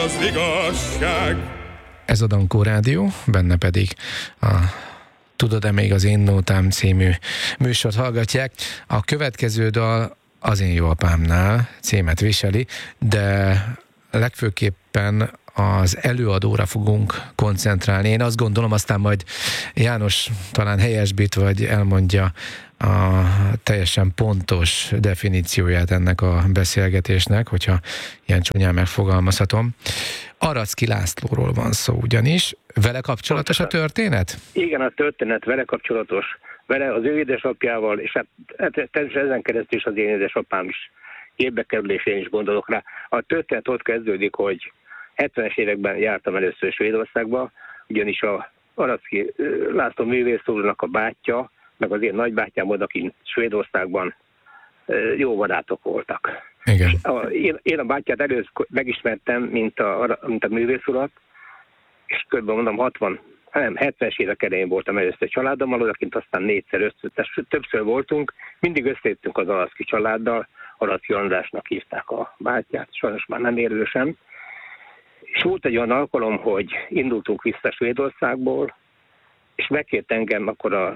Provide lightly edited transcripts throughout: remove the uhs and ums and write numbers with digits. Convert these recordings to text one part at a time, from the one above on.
Az igazság. Ez a Dankó Rádió, benne pedig a Tudod-e még az én nótám című műsort hallgatják. A következő dal Az én jó apámnál címet viseli, de legfőképpen az előadóra fogunk koncentrálni. Én azt gondolom, aztán majd János talán helyesbít, vagy elmondja a teljesen pontos definícióját ennek a beszélgetésnek, hogyha ilyen csúnyán megfogalmazhatom. Aracki Lászlóról van szó ugyanis. Vele kapcsolatos a történet? Igen, a történet vele kapcsolatos. Vele az ő édesapjával, és hát természetesen ezen keresztül is az én édesapám is képbe kerül, és én is gondolok rá. A történet ott kezdődik, hogy 70-es években jártam először Svédországba, ugyanis a Aracki László művész úrnak a bátyja, meg az én nagybátyám oda, akik Svédországban jó barátok voltak. Igen. Én a bátyját először megismertem, mint a művész urat, és kb. Mondom 70-es évek elején voltam először családommal, odakint aztán többször voltunk, mindig összejöttünk az Aracki családdal, Aracki Andrásnak hívták a bátyját, sajnos már nem élősen. És volt egy olyan alkalom, hogy indultunk vissza Svédországból, és megkért engem, akkor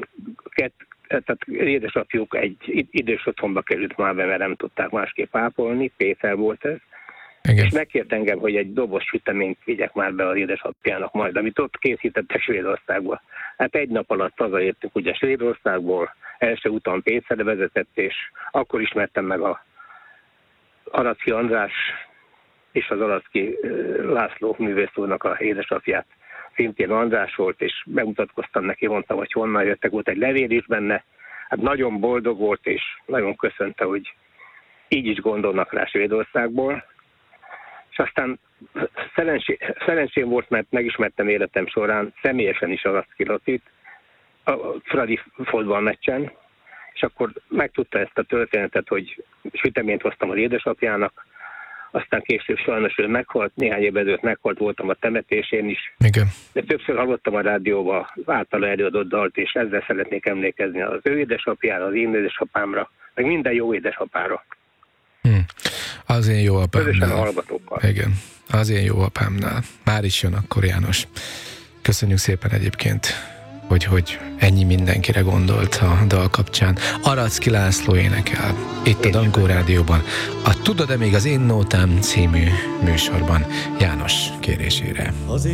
tehát édesapjuk egy idős otthonba került már be, mert nem tudták másképp ápolni, Péter volt ez. Igen. És megkért engem, hogy egy doboz süteményt vigyek már be az édesapjának majd, amit ott készítettek Svédországba. Hát egy nap alatt hazaértünk ugye Svédországból, első úton Péterre vezetett, és akkor ismertem meg a Aracki András és az Aracki László művész úrnak a édesapját. Szintén András volt, és bemutatkoztam neki, mondtam, hogy honnan jöttek, volt egy levél is benne. Hát nagyon boldog volt, és nagyon köszönte, hogy így is gondolnak rá Svédországból. És aztán szerencsém volt, mert megismertem életem során személyesen is Aracki Latit a Fradi fotballmeccsen, és akkor megtudta ezt a történetet, hogy süteményt hoztam az édesapjának, aztán később sajnos ő meghalt, néhány évvel ezelőtt meghalt, voltam a temetésén is. Igen. De többször hallottam a rádióba általa előadott dalt, és ezzel szeretnék emlékezni az ő édesapjára, az én édesapámra, meg minden jó édesapára. Az én jó apámnál. Közösen a hallgatókkal. Igen, az én jó apámnál. Már is jön akkor, János. Köszönjük szépen egyébként, hogy ennyi mindenkire gondolt a dal kapcsán. Aracki László énekel itt a Dankó Rádióban. A Tudod-e még az én nótám című műsorban János kérésére.